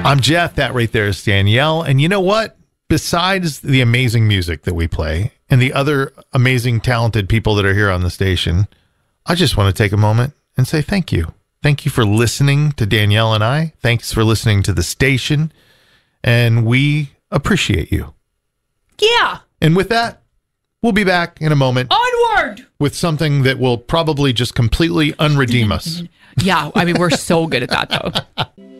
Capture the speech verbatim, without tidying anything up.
I'm Jeff. That right there is Danielle. And you know what? Besides the amazing music that we play and the other amazing, talented people that are here on the station, I just want to take a moment and say thank you. Thank you for listening to Danielle and I. Thanks for listening to the station. And we appreciate you. Yeah. And with that, we'll be back in a moment. Onward! With something that will probably just completely unredeem us. Yeah, I mean, we're so good at that, though.